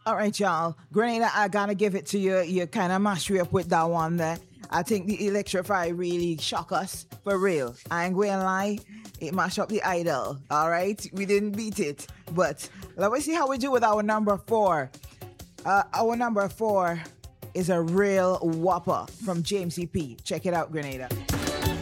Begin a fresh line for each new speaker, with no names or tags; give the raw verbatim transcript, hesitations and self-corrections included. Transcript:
All right, y'all. Grenada, I gotta give it to you. You kind of mashed me up with that one there. I think the Electrify really shock us. For real. I ain't going to lie. It mashed up the idol. All right? We didn't beat it. But let me see how we do with our number four. Uh, our number four is a real whopper from James E P. Check it out, Grenada.